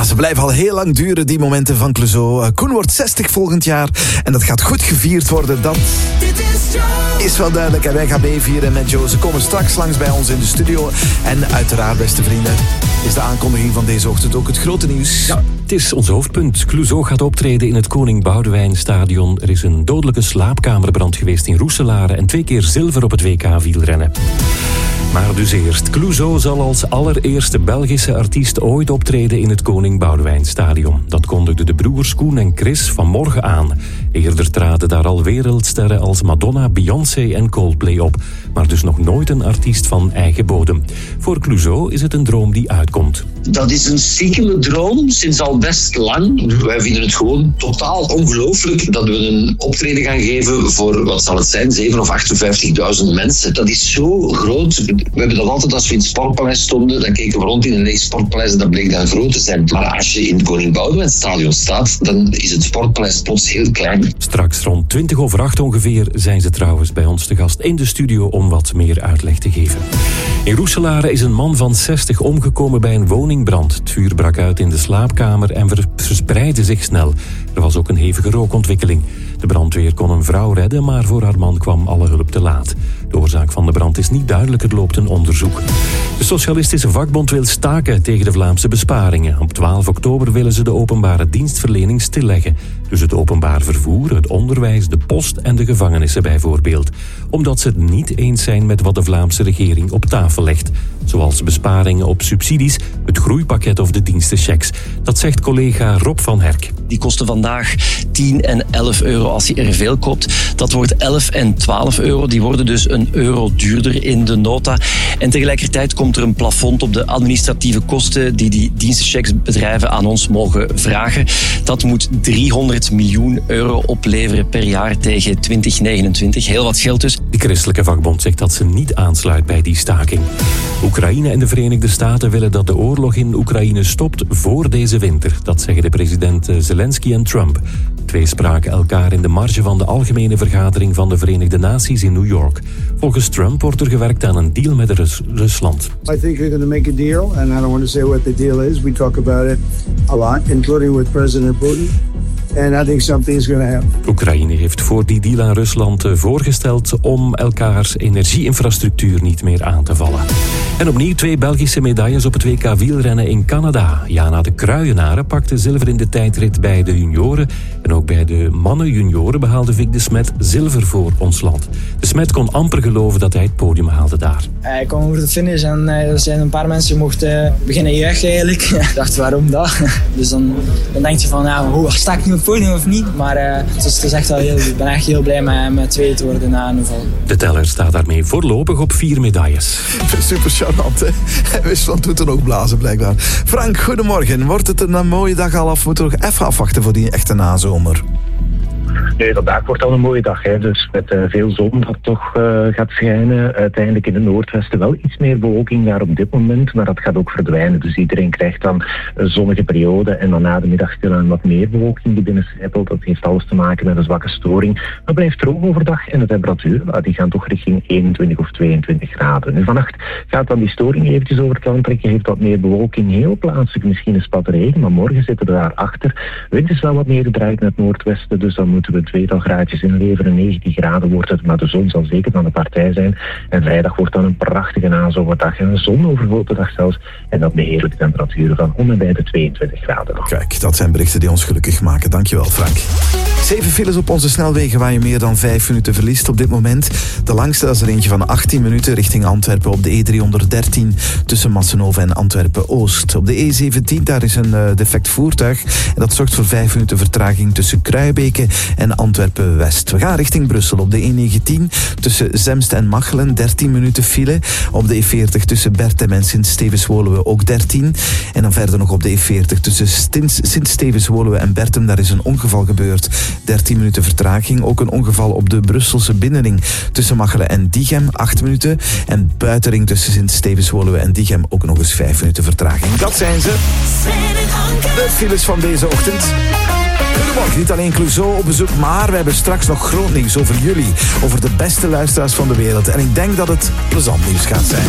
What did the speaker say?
Ja, ze blijven al heel lang duren, die momenten van Clouseau. Koen wordt 60 volgend jaar en dat gaat goed gevierd worden. Dat is wel duidelijk en wij gaan meevieren met Joe. Ze komen straks langs bij ons in de studio. En uiteraard, beste vrienden, is de aankondiging van deze ochtend ook het grote nieuws. Ja, het is ons hoofdpunt. Clouseau gaat optreden in het Koning Boudewijnstadion. Er is een dodelijke slaapkamerbrand geweest in Roeselare en 2 keer zilver op het WK wielrennen. Maar dus eerst. Clouseau zal als allereerste Belgische artiest ooit optreden in het Koning Boudewijnstadion. Dat kondigden de broers Koen en Chris vanmorgen aan. Eerder traden daar al wereldsterren als Madonna, Beyoncé en Coldplay op. Maar dus nog nooit een artiest van eigen bodem. Voor Clouseau is het een droom die uitkomt. Dat is een stiekeme droom sinds al best lang. Wij vinden het gewoon totaal ongelooflijk dat we een optreden gaan geven voor, wat zal het zijn, 7.000 of 58.000 mensen. Dat is zo groot. We hebben dat altijd, als we in het Sportpaleis stonden, dan keken we rond in een leeg Sportpaleis en dat bleek dan groot te zijn. Maar als je in het Koning Boudewijnstadion staat, dan is het Sportpaleis plots heel klein. Straks rond 7:20 ongeveer zijn ze trouwens bij ons te gast in de studio om wat meer uitleg te geven. In Roeselare is een man van 60 omgekomen bij een woningbrand. Het vuur brak uit in de slaapkamer en verspreidde zich snel. Er was ook een hevige rookontwikkeling. De brandweer kon een vrouw redden, maar voor haar man kwam alle hulp te laat. De oorzaak van de brand is niet duidelijk, er loopt een onderzoek. De Socialistische Vakbond wil staken tegen de Vlaamse besparingen. Op 12 oktober willen ze de openbare dienstverlening stilleggen. Dus het openbaar vervoer, het onderwijs, de post en de gevangenissen bijvoorbeeld. Omdat ze het niet eens zijn met wat de Vlaamse regering op tafel legt. Zoals besparingen op subsidies, het groeipakket of de dienstenchecks. Dat zegt collega Rob van Herk. Die kosten vandaag 10 en 11 euro als je er veel koopt. Dat wordt 11 en 12 euro. Die worden dus €1 duurder in de nota. En tegelijkertijd komt er een plafond op de administratieve kosten die dienstenchecksbedrijven aan ons mogen vragen. Dat moet €300 miljoen opleveren per jaar tegen 2029. Heel wat geld dus. De christelijke vakbond zegt dat ze niet aansluit bij die staking. Oekraïne en de Verenigde Staten willen dat de oorlog in Oekraïne stopt voor deze winter. Dat zeggen de presidenten Zelensky en Trump. De twee spraken elkaar in de marge van de Algemene Vergadering van de Verenigde Naties in New York. Volgens Trump wordt er gewerkt aan een deal met Rusland. I think they're going to make a deal, and I don't want to say what the deal is. We talk about it a lot, including with President Putin. And I think something is going to happen. Oekraïne heeft voor die deal aan Rusland voorgesteld om elkaars energieinfrastructuur niet meer aan te vallen. En opnieuw 2 Belgische medailles op het WK wielrennen in Canada. Jana de Kruijenaren pakte zilver in de tijdrit bij de junioren. En ook bij de mannen-junioren behaalde Vic de Smet zilver voor ons land. De Smet kon amper geloven dat hij het podium haalde daar. Ik kwam over de finish en er zijn een paar mensen die mochten beginnen juichen eigenlijk. Ik dacht, waarom dat? Dus dan denk je van, sta ik nu op het podium of niet? Maar het is echt wel ik ben echt heel blij met 2 te worden na een val. De teller staat daarmee voorlopig op 4 medailles. Super charmant, hè? Westland doet er ook blazen, blijkbaar. Frank, goedemorgen. Wordt het een mooie dag al of moeten we nog even afwachten voor die echte nazomer? Nee, vandaag wordt al een mooie dag. Hè. Dus met veel zon dat toch gaat schijnen. Uiteindelijk in het noordwesten wel iets meer bewolking daar op dit moment. Maar dat gaat ook verdwijnen. Dus iedereen krijgt dan een zonnige periode. En dan na de middag stilaan wat meer bewolking die binnencijpelt. Dat heeft alles te maken met een zwakke storing. Maar het blijft droog overdag. En de temperatuur die gaan toch richting 21 of 22 graden. Nu vannacht gaat dan die storing eventjes over het land trekken. Heeft wat meer bewolking. Heel plaatselijk misschien een spat regen. Maar morgen zitten we daar achter. Wind is wel wat meer gedraaid naar het noordwesten. Dus dan moeten we 2 graadjes inleveren, 19 graden wordt het, maar de zon zal zeker van de partij zijn. En vrijdag wordt dan een prachtige nazomerdag en een zonovergoten dag zelfs. En dan de heerlijke temperaturen van om en bij de 22 graden. Kijk, dat zijn berichten die ons gelukkig maken. Dankjewel, Frank. 7 files op onze snelwegen waar je meer dan 5 minuten verliest op dit moment. De langste is er eentje van 18 minuten richting Antwerpen op de E313 tussen Massenhoven en Antwerpen-Oost. Op de E17 daar is een defect voertuig en dat zorgt voor 5 minuten vertraging tussen Kruijbeke en Antwerpen-West. We gaan richting Brussel op de E19 tussen Zemst en Machelen, 13 minuten file. Op de E40 tussen Bertem en Sint-Stevens-Woluwe ook 13. En dan verder nog op de E40 tussen Sint-Stevens-Woluwe en Bertem. Daar is een ongeval gebeurd. 13 minuten vertraging. Ook een ongeval op de Brusselse binnenring tussen Machelen en Diegem, 8 minuten. En buitenring tussen Sint-Stevens-Woluwe en Diegem ook nog eens 5 minuten vertraging. Dat zijn ze. De files van deze ochtend. Goedemorgen, niet alleen Clouseau op bezoek, maar we hebben straks nog groot nieuws over jullie. Over de beste luisteraars van de wereld. En ik denk dat het plezant nieuws gaat zijn.